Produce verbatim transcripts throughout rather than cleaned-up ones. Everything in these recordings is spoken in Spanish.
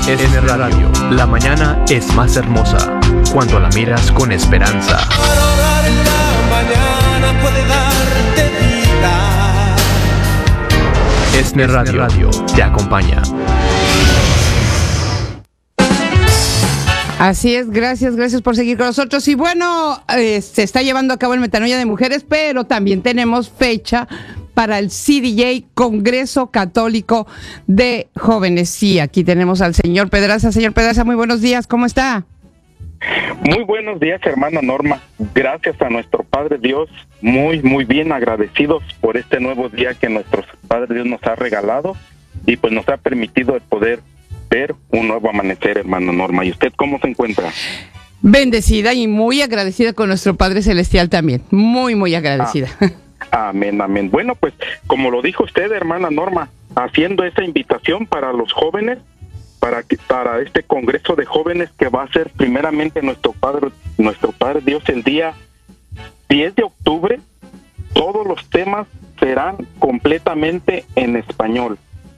N Radio. La mañana es más hermosa cuando la miras con esperanza. Para orar en la mañana puede darte vida. N Radio, Radio te acompaña. Así es, gracias, gracias por seguir con nosotros. Y bueno, eh, se está llevando a cabo el Metanoia de Mujeres, pero también tenemos fecha para el C D J, Congreso Católico de Jóvenes. Sí, aquí tenemos al señor Pedraza. Señor Pedraza, muy buenos días, ¿cómo está? Muy buenos días, hermana Norma. Gracias a nuestro Padre Dios, muy, muy bien agradecidos por este nuevo día que nuestro Padre Dios nos ha regalado y pues nos ha permitido el poder ver un nuevo amanecer, hermana Norma. ¿Y usted cómo se encuentra? Bendecida y muy agradecida con nuestro Padre Celestial también. Muy, muy agradecida. Ah, amén, amén. Bueno, pues como lo dijo usted, hermana Norma, haciendo esa invitación para los jóvenes, para que, para este Congreso de Jóvenes que va a ser primeramente nuestro Padre, nuestro Padre Dios el día diez de octubre, todos los temas serán completamente en español.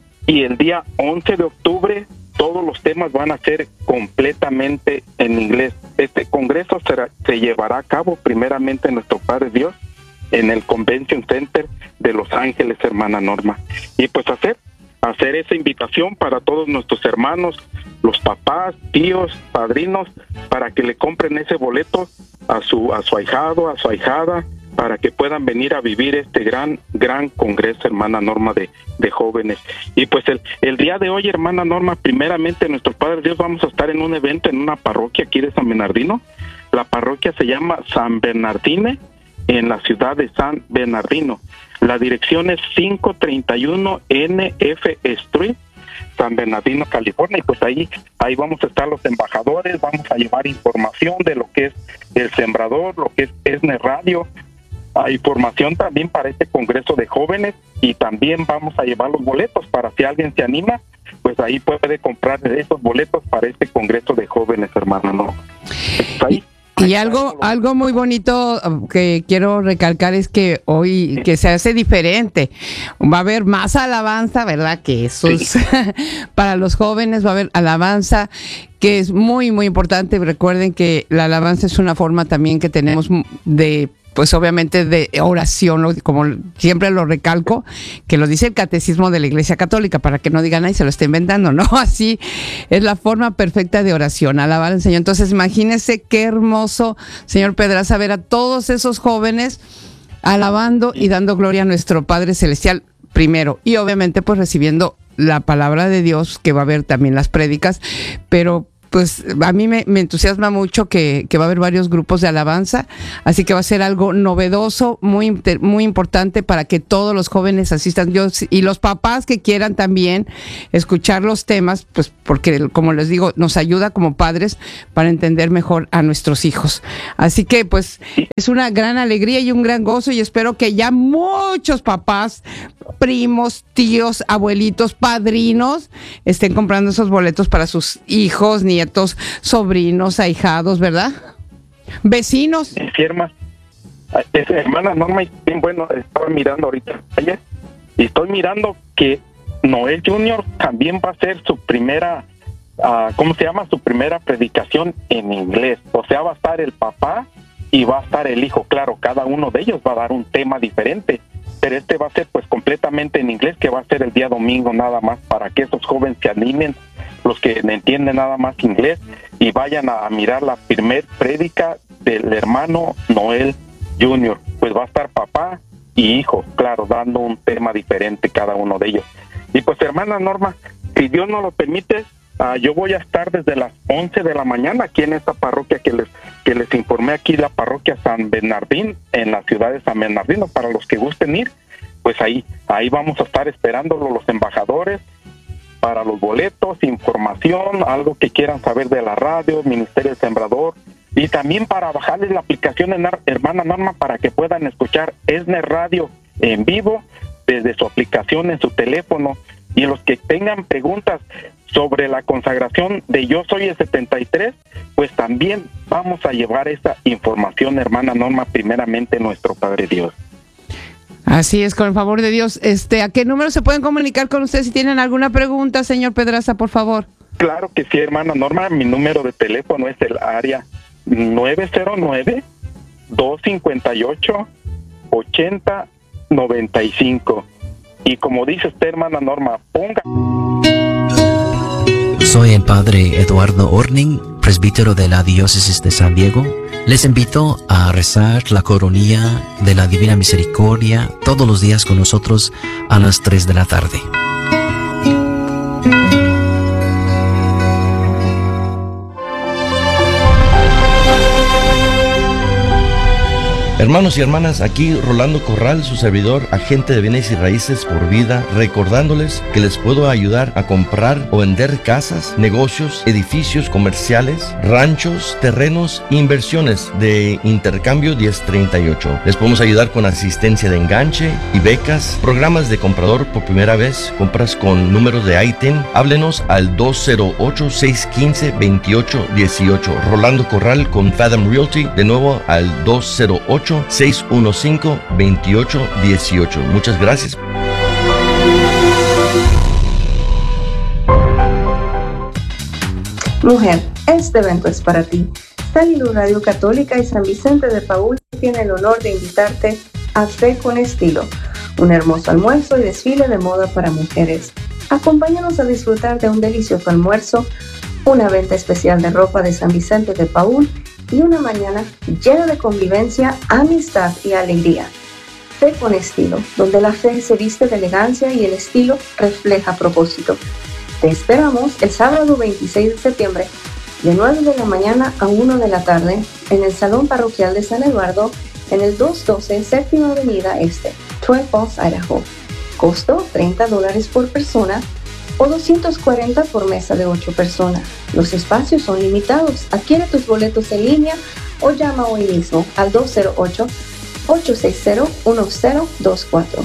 Y el día once de octubre todos los temas van a ser completamente en inglés. Este congreso será, se llevará a cabo primeramente en nuestro Padre Dios en el Convention Center de Los Ángeles, hermana Norma. Y pues hacer, hacer esa invitación para todos nuestros hermanos, los papás, tíos, padrinos, para que le compren ese boleto a su, a su ahijado, a su ahijada, para que puedan venir a vivir este gran, gran congreso, hermana Norma, de, de jóvenes. Y pues el, el día de hoy, hermana Norma, primeramente nuestro Padre Dios vamos a estar en un evento en una parroquia aquí de San Bernardino. La parroquia se llama San Bernardine, en la ciudad de San Bernardino. La dirección es quinientos treinta y uno N F Street, San Bernardino, California, y pues ahí, ahí vamos a estar los embajadores, vamos a llevar información de lo que es el Sembrador, lo que es N Radio, a información también para este Congreso de Jóvenes, y también vamos a llevar los boletos para si alguien se anima, pues ahí puede comprar esos boletos para este Congreso de Jóvenes, hermano, ¿no? Pues ahí. Y algo, algo muy bonito que quiero recalcar es que hoy que se hace diferente. Va a haber más alabanza, ¿verdad? Que eso es, sí. Para los jóvenes va a haber alabanza, que es muy, muy importante. Recuerden que la alabanza es una forma también que tenemos de, pues obviamente de oración, ¿no? Como siempre lo recalco, que lo dice el Catecismo de la Iglesia Católica, para que no digan, ay, se lo está inventando, ¿no? Así es la forma perfecta de oración, alabar al Señor. Entonces, imagínense qué hermoso, señor Pedraza, ver a todos esos jóvenes alabando y dando gloria a nuestro Padre Celestial primero, y obviamente pues recibiendo la palabra de Dios, que va a haber también las prédicas, pero pues a mí me, me entusiasma mucho que, que va a haber varios grupos de alabanza, así que va a ser algo novedoso, muy, muy importante para que todos los jóvenes asistan. Yo, y los papás que quieran también escuchar los temas, pues porque como les digo, nos ayuda como padres para entender mejor a nuestros hijos. Así que pues es una gran alegría y un gran gozo, y espero que ya muchos papás, primos, tíos, abuelitos, padrinos estén comprando esos boletos para sus hijos, nietos, sobrinos, ahijados, ¿verdad? Vecinos. Sí, hermana, hermana Norma, bien bueno, estaba mirando ahorita ayer, y estoy mirando que Noel Junior también va a hacer su primera, uh, ¿cómo se llama? Su primera predicación en inglés. O sea, va a estar el papá y va a estar el hijo. Claro, cada uno de ellos va a dar un tema diferente, pero este va a ser pues completamente en inglés, que va a ser el día domingo nada más, para que esos jóvenes se animen, los que entienden nada más inglés, y vayan a mirar la primer prédica del hermano Noel Junior. Pues va a estar papá y hijo, claro, dando un tema diferente cada uno de ellos. Y pues, hermana Norma, si Dios nos lo permite, uh, yo voy a estar desde las once de la mañana aquí en esta parroquia que les que les informé aquí, la parroquia San Bernardín, en la ciudad de San Bernardino. Para los que gusten ir, pues ahí, ahí vamos a estar esperándolo los embajadores, para los boletos, información, algo que quieran saber de la radio, Ministerio del Sembrador, y también para bajarles la aplicación, en hermana Norma, para que puedan escuchar Esne Radio en vivo desde su aplicación en su teléfono. Y los que tengan preguntas sobre la consagración de Yo Soy el setenta y tres, pues también vamos a llevar esa información, hermana Norma, primeramente nuestro Padre Dios. Así es, con el favor de Dios. Este, ¿a qué número se pueden comunicar con ustedes si tienen alguna pregunta, señor Pedraza, por favor? Claro que sí, hermana Norma. Mi número de teléfono es el área nueve cero nueve, dos cinco ocho, ocho cero nueve cinco. Y como dice usted, hermana Norma, ponga... Soy el padre Eduardo Orning, presbítero de la Diócesis de San Diego. Les invito a rezar la coronilla de la Divina Misericordia todos los días con nosotros a las tres de la tarde. Hermanos y hermanas, aquí Rolando Corral, su servidor, agente de bienes y raíces por vida, recordándoles que les puedo ayudar a comprar o vender casas, negocios, edificios comerciales, ranchos, terrenos, inversiones de Intercambio diez treinta y ocho. Les podemos ayudar con asistencia de enganche y becas, programas de comprador por primera vez, compras con números de I T I N. Háblenos al dos cero ocho, seis uno cinco, dos ocho uno ocho. Rolando Corral con Fathom Realty, de nuevo al dos cero ocho, seis uno cinco, dos ocho uno ocho. Muchas gracias. Mujer, este evento es para ti. Salilu Radio Católica y San Vicente de Paúl tiene el honor de invitarte a Fe con Estilo, un hermoso almuerzo y desfile de moda para mujeres. Acompáñanos a disfrutar de un delicioso almuerzo, una venta especial de ropa de San Vicente de Paúl y una mañana llena de convivencia, amistad y alegría. Fe con Estilo, donde la fe se viste de elegancia y el estilo refleja propósito. Te esperamos el sábado veintiséis de septiembre, de nueve de la mañana a una de la tarde, en el Salón Parroquial de San Eduardo, en el doscientos doce Séptima Avenida Este, Twin Falls, Idaho. Costo treinta dólares por persona o doscientos cuarenta por mesa de ocho personas. Los espacios son limitados. Adquiere tus boletos en línea o llama hoy mismo al dos cero ocho, ocho seis cero, uno cero dos cuatro.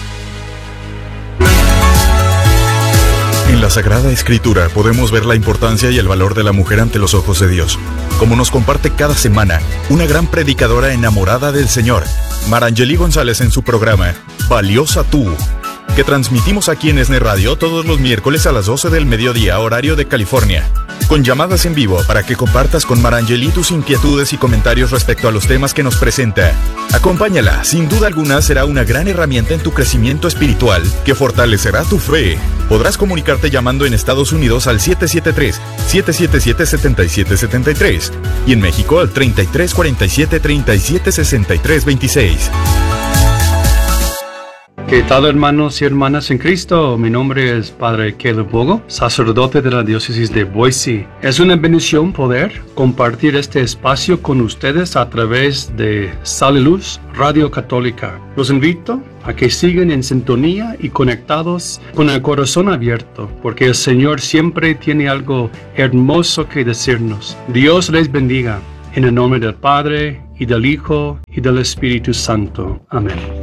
En la Sagrada Escritura podemos ver la importancia y el valor de la mujer ante los ojos de Dios, como nos comparte cada semana una gran predicadora enamorada del Señor, Marangeli González, en su programa Valiosa Tú, que transmitimos aquí en ESNE Radio todos los miércoles a las doce del mediodía, horario de California, con llamadas en vivo para que compartas con Marangeli tus inquietudes y comentarios respecto a los temas que nos presenta. Acompáñala, sin duda alguna será una gran herramienta en tu crecimiento espiritual que fortalecerá tu fe. Podrás comunicarte llamando en Estados Unidos al siete siete tres, siete siete siete, siete siete siete tres y en México al treinta y tres cuarenta y siete, treinta y siete sesenta y tres veintiséis. ¿Qué tal, hermanos y hermanas en Cristo? Mi nombre es Padre Caleb Bogo, sacerdote de la Diócesis de Boise. Es una bendición poder compartir este espacio con ustedes a través de Sal y Luz Radio Católica. Los invito a que sigan en sintonía y conectados con el corazón abierto, porque el Señor siempre tiene algo hermoso que decirnos. Dios les bendiga. En el nombre del Padre, y del Hijo, y del Espíritu Santo. Amén.